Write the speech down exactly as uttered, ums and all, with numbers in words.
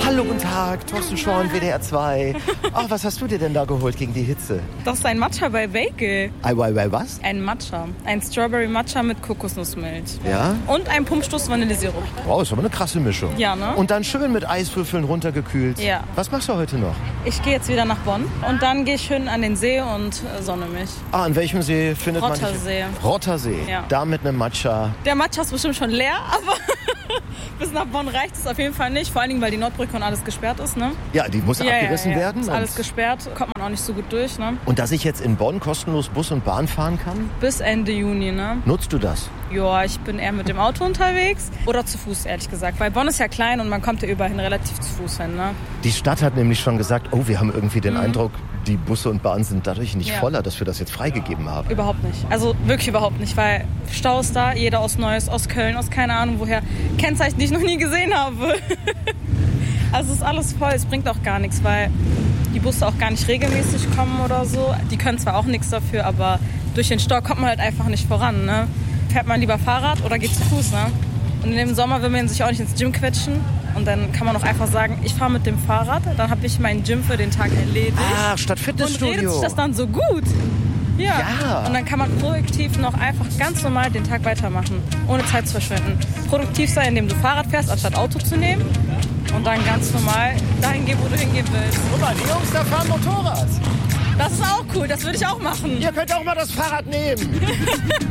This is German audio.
Hallo, guten Tag, Thorsten Schorn, W D R zwei. Ach, was hast du dir denn da geholt gegen die Hitze? Das ist ein Matcha bei Bagel. Ei, ei, ei, was? Ein Matcha. Ein Strawberry Matcha mit Kokosnussmilch. Ja? Und ein Pumpstoß Vanillesirup. Wow, ist aber eine krasse Mischung. Ja, ne? Und dann schön mit Eiswürfeln runtergekühlt. Ja. Was machst du heute noch? Ich gehe jetzt wieder nach Bonn und dann gehe ich schön an den See und äh, sonne mich. Ah, an welchem See findet man dich? Rottersee. Rottersee. Ja. Da mit einem Matcha. Der Matcha ist bestimmt schon leer, aber bis nach Bonn reicht es auf jeden Fall nicht. Vor allen Dingen, weil die Nordbrücke und alles gesperrt ist, ne? Ja, die muss Ja, abgerissen ja, ja. werden. Ist alles gesperrt, kommt man auch nicht so gut durch, ne? Und dass ich jetzt in Bonn kostenlos Bus und Bahn fahren kann? Bis Ende Juni, ne? Nutzt du das? Ja, ich bin eher mit dem Auto unterwegs oder zu Fuß, ehrlich gesagt. Weil Bonn ist ja klein und man kommt ja überall hin relativ zu Fuß hin, ne? Die Stadt hat nämlich schon gesagt, oh, wir haben irgendwie den mhm. Eindruck, die Busse und Bahnen sind dadurch nicht ja. voller, dass wir das jetzt freigegeben haben. Überhaupt nicht. Also wirklich überhaupt nicht, weil Stau ist da, jeder aus Neuss, aus Köln, aus keine Ahnung woher. Kennzeichen, die ich noch nie gesehen habe. Also es ist alles voll, es bringt auch gar nichts, weil die Busse auch gar nicht regelmäßig kommen oder so. Die können zwar auch nichts dafür, aber durch den Stau kommt man halt einfach nicht voran, ne? Fährt man lieber Fahrrad oder geht zu Fuß, ne? Und in dem Sommer will man sich auch nicht ins Gym quetschen. Und dann kann man auch einfach sagen, ich fahre mit dem Fahrrad, dann habe ich mein Gym für den Tag erledigt. Ah, statt Fitnessstudio. Und redet sich das dann so gut. Ja. ja. Und dann kann man produktiv noch einfach ganz normal den Tag weitermachen, ohne Zeit zu verschwenden. Produktiv sein, indem du Fahrrad fährst, anstatt Auto zu nehmen. Und dann ganz normal dahin gehen, wo du hingehen willst. Guck mal, die Jungs da fahren Motorrad. Das ist auch cool, das würde ich auch machen. Ihr könnt auch mal das Fahrrad nehmen.